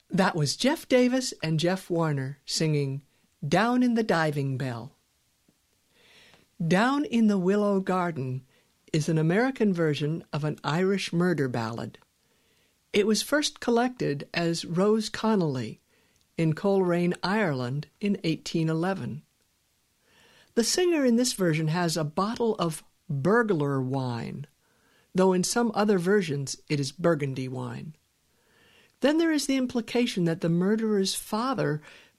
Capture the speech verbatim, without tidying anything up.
That was Jeff Davis and Jeff Warner singing Down in the Diving Bell. Down in the Willow Garden is an American version of an Irish murder ballad. It was first collected as Rose Connolly in Coleraine, Ireland in eighteen eleven. The singer in this version has a bottle of burglar wine, though in some other versions it is Burgundy wine. Then there is the implication that the murderer's father